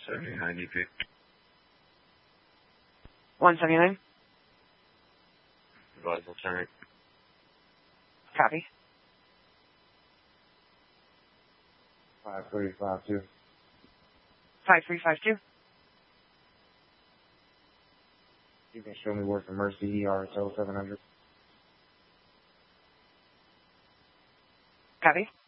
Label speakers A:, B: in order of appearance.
A: 79 EP.
B: 179.
A: Advise will turn.
B: Copy.
C: 5352.
B: 5352.
C: You can show me where from Mercy ERSO 700.
B: Copy.